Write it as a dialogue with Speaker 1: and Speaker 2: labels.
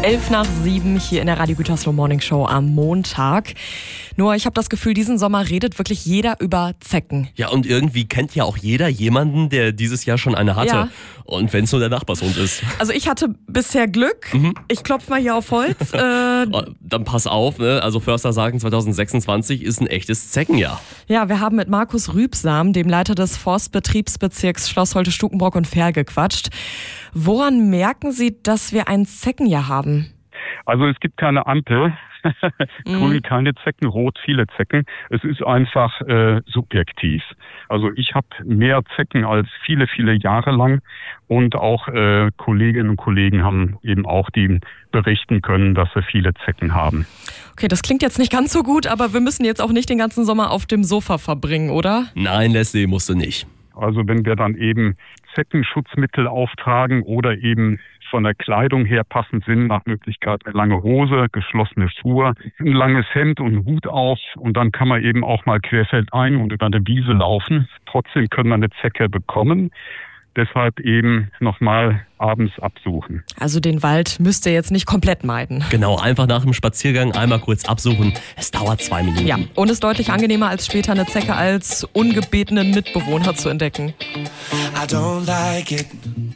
Speaker 1: 6:11 hier in der Radio Gütersloh Morning Show am Montag. Nur ich habe das Gefühl, diesen Sommer redet wirklich jeder über Zecken.
Speaker 2: Ja, und irgendwie kennt ja auch jeder jemanden, der dieses Jahr schon eine hatte.
Speaker 1: Ja.
Speaker 2: Und wenn es nur der Nachbarshund ist.
Speaker 1: Also ich hatte bisher Glück. Ich klopfe mal hier auf Holz.
Speaker 2: Dann pass auf, ne? Also Förster sagen, 2026 ist ein echtes Zeckenjahr.
Speaker 1: Ja, wir haben mit Markus Rübsam, dem Leiter des Forstbetriebsbezirks Schloss Holte, Stukenbrock und Verl, gequatscht. Woran merken Sie, dass wir ein Zeckenjahr haben?
Speaker 3: Also es gibt keine Ampel, grün keine Zecken, rot viele Zecken. Es ist einfach subjektiv. Also ich habe mehr Zecken als viele, viele Jahre lang und auch Kolleginnen und Kollegen haben eben auch die berichten können, dass sie viele Zecken haben.
Speaker 1: Okay, das klingt jetzt nicht ganz so gut, aber wir müssen jetzt auch nicht den ganzen Sommer auf dem Sofa verbringen, oder?
Speaker 2: Nein, Leslie, musst du nicht.
Speaker 3: Also wenn wir dann eben Zeckenschutzmittel auftragen oder eben von der Kleidung her passend sind, nach Möglichkeit eine lange Hose, geschlossene Schuhe, ein langes Hemd und einen Hut auf und dann kann man eben auch mal querfeldein und über eine Wiese laufen. Trotzdem können wir eine Zecke bekommen. Deshalb eben nochmal abends absuchen.
Speaker 1: Also den Wald müsst ihr jetzt nicht komplett meiden.
Speaker 2: Genau, einfach nach dem Spaziergang einmal kurz absuchen. Es dauert 2 Minuten.
Speaker 1: Ja, und ist deutlich angenehmer, als später eine Zecke als ungebetenen Mitbewohner zu entdecken.
Speaker 4: I don't like it.